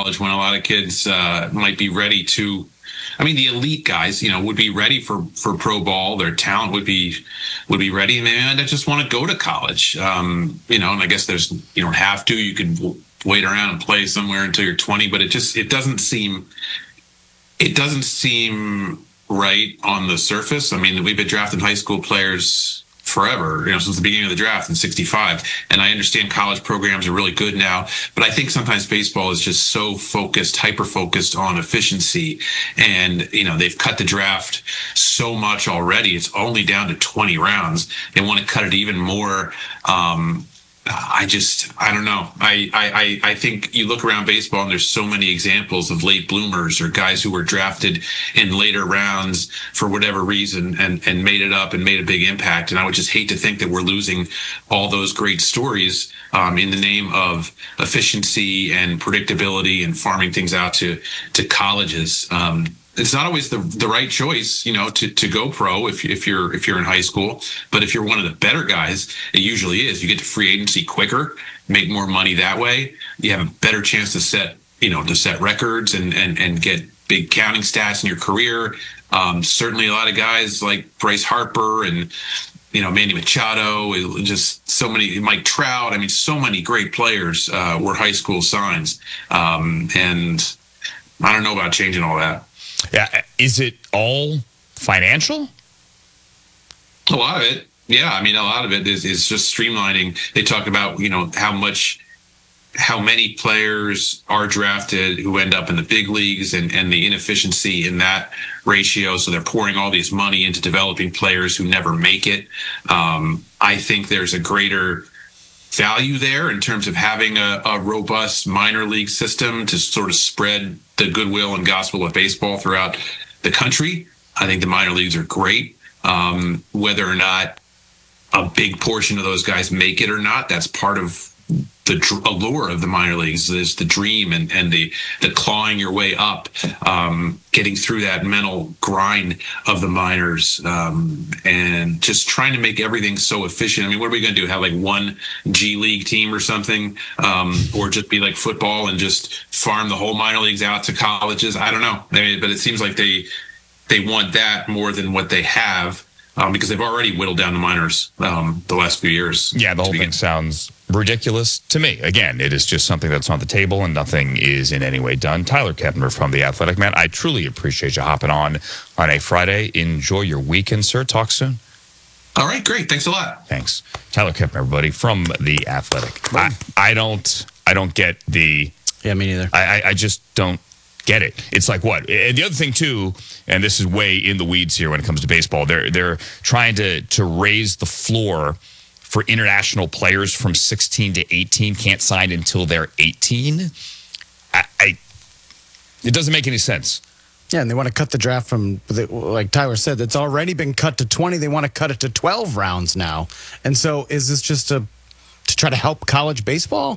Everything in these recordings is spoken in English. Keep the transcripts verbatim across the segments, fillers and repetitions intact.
college when a lot of kids uh, might be ready to. I mean, the elite guys, you know, would be ready for, for pro ball. Their talent would be would be ready, and they just want to go to college. Um, you know, and I guess there's you don't have to. You can wait around and play somewhere until you're twenty, but it just it doesn't seem it doesn't seem right on the surface. I mean, we've been drafting high school players forever, you know, since the beginning of the draft in sixty-five. And I understand college programs are really good now, but I think sometimes baseball is just so focused, hyper-focused on efficiency. And, you know, they've cut the draft so much already. It's only down to twenty rounds. They want to cut it even more. Um, I just, I don't know. I, I, I think you look around baseball and there's so many examples of late bloomers or guys who were drafted in later rounds for whatever reason and, and made it up and made a big impact. And I would just hate to think that we're losing all those great stories um, in the name of efficiency and predictability and farming things out to, to colleges. Um, It's not always the the right choice, you know, to, to go pro if if you're if you're in high school. But if you're one of the better guys, it usually is. You get to free agency quicker, make more money that way. You have a better chance to set, you know, to set records and and, and get big counting stats in your career. Um, certainly, a lot of guys like Bryce Harper and you know Manny Machado, just so many, Mike Trout. I mean, so many great players uh, were high school signs, um, and I don't know about changing all that. Yeah, is it all financial? A lot of it, yeah. I mean, a lot of it is, is just streamlining. They talk about, you know, how much, how many players are drafted who end up in the big leagues and, and the inefficiency in that ratio. So they're pouring all these money into developing players who never make it. Um, I think there's a greater value there in terms of having a, a robust minor league system to sort of spread the goodwill and gospel of baseball throughout the country. I think the minor leagues are great. Um, whether or not a big portion of those guys make it or not, that's part of the dr- allure of the minor leagues, is the dream and, and the, the clawing your way up, um, getting through that mental grind of the minors, um, and just trying to make everything so efficient. I mean, what are we going to do? Have like one G League team or something, um, or just be like football and just farm the whole minor leagues out to colleges? I don't know. I mean, but it seems like they they want that more than what they have. Um, because they've already whittled down the minors um, the last few years. Yeah, the whole thing sounds ridiculous to me. Again, it is just something that's on the table and nothing is in any way done. Tyler Kepner from The Athletic. Man, I truly appreciate you hopping on on a Friday. Enjoy your weekend, sir. Talk soon. All right, great. Thanks a lot. Thanks. Tyler Kepner, everybody, from The Athletic. I, I don't I don't get the... Yeah, me neither. I, I, I just don't get it. It's like what? And the other thing too, and this is way in the weeds here when it comes to baseball, they're they're trying to to raise the floor for international players from sixteen to eighteen, can't sign until they're eighteen. I, I it doesn't make any sense. Yeah, and they want to cut the draft from, like Tyler said, it's already been cut to twenty. They want to cut it to twelve rounds now. And so is this just a to try to help college baseball?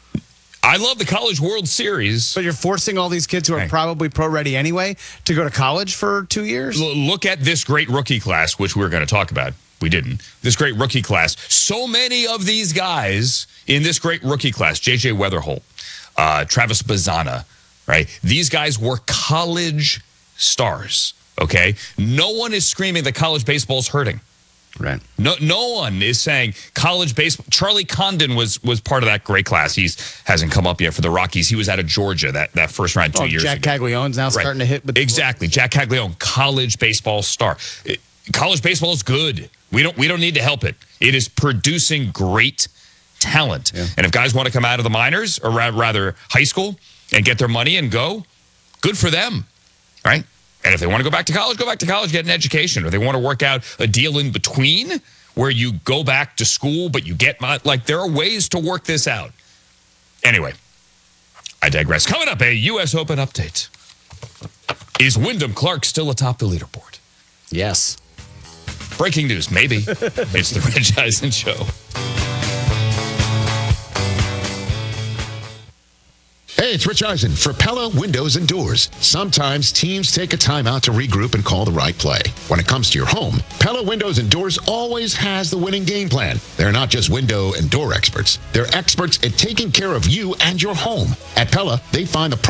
I love the College World Series. But you're forcing all these kids who are probably pro-ready anyway to go to college for two years? L- look at this great rookie class, which we were going to talk about. We didn't. This great rookie class. So many of these guys in this great rookie class, J J Weatherholt, uh, Travis Bazzana, right? These guys were college stars, okay? No one is screaming that college baseball is hurting. Right. No, no one is saying college baseball. Charlie Condon was was part of that great class. He hasn't come up yet for the Rockies. He was out of Georgia that, that first round two oh, years Jack ago. Jack Caglianone's now right. starting to hit with exactly. The- Jack Caglianone, college baseball star. It, college baseball is good. We don't we don't need to help it. It is producing great talent. Yeah. And if guys want to come out of the minors or rather high school and get their money and go, good for them, right? And if they want to go back to college, go back to college, get an education. Or they want to work out a deal in between where you go back to school, but you get, like, there are ways to work this out. Anyway, I digress. Coming up, a U S Open update. Is Wyndham Clark still atop the leaderboard? Yes. Breaking news, maybe. It's the Rich Eisen Show. Hey, it's Rich Eisen for Pella Windows and Doors. Sometimes teams take a timeout to regroup and call the right play. When it comes to your home, Pella Windows and Doors always has the winning game plan. They're not just window and door experts. They're experts at taking care of you and your home. At Pella, they find the